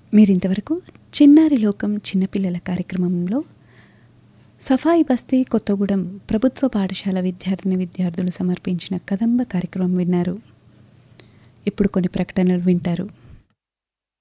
మీరింతవరకు చిన్నారి లోకం చిన్నపిల్లల కార్యక్రమంలో సఫాయి బస్తీ కొత్తగూడెం ప్రభుత్వ పాఠశాల విద్యార్థులు సమర్పించిన కదంబ కార్యక్రమం విన్నారు. ఇప్పుడు కొన్ని ప్రకటనలు వింటారు.